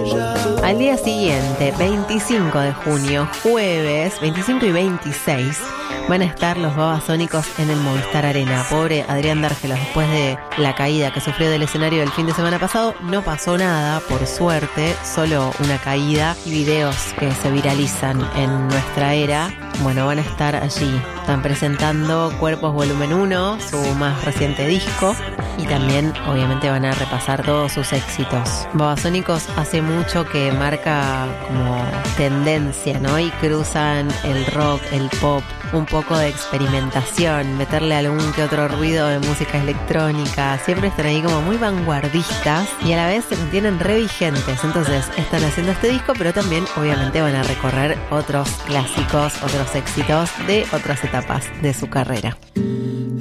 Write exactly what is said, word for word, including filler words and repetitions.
Al día siguiente, veinticinco de junio, jueves, veinticinco y veintiséis, van a estar los Babasónicos en el Movistar Arena. Pobre Adrián Dárgelos, después de la caída que sufrió del escenario el fin de semana pasado, no pasó nada, por suerte, solo una caída y videos que se viralizan en nuestra era. Bueno, van a estar allí. Están presentando Cuerpos Volumen uno, su más reciente disco, y también obviamente van a repasar todos sus éxitos. Babasónicos hace mucho que marca como tendencia, ¿no? Y cruzan el rock, el pop, un poco de experimentación, meterle algún que otro ruido de música electrónica. Siempre están ahí como muy vanguardistas y a la vez se mantienen re vigentes. Entonces están haciendo este disco, pero también obviamente van a recorrer otros clásicos, otros éxitos de otras etapas de su carrera.